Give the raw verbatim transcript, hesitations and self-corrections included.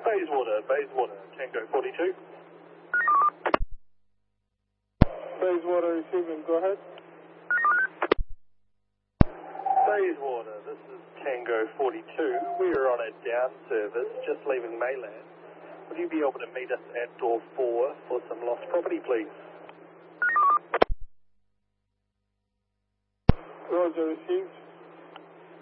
Bayswater, Bayswater, Tango forty-two. Bayswater receiving, go ahead. Bayswater, this is Tango forty-two. We are on a down service, just leaving Mayland. Would you be able to meet us at door four for some lost property, please? Roger, received.